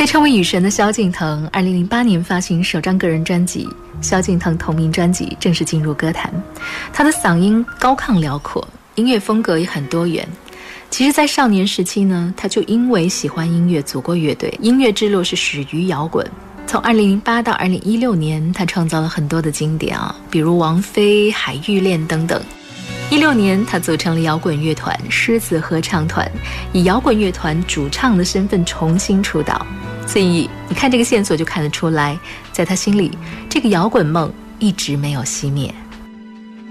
称为雨神的萧敬腾2008年发行首张个人专辑，萧敬腾同名专辑正式进入歌坛。他的嗓音高亢辽阔，音乐风格也很多元。其实在少年时期呢，他就因为喜欢音乐组过乐队，音乐之路是始于摇滚。从2008到2016年，他创造了很多的经典比如王菲、海芋恋等等。16年，他组成了摇滚乐团狮子合唱团，以摇滚乐团主唱的身份重新出道。所以你看这个线索就看得出来，在他心里，这个摇滚梦一直没有熄灭。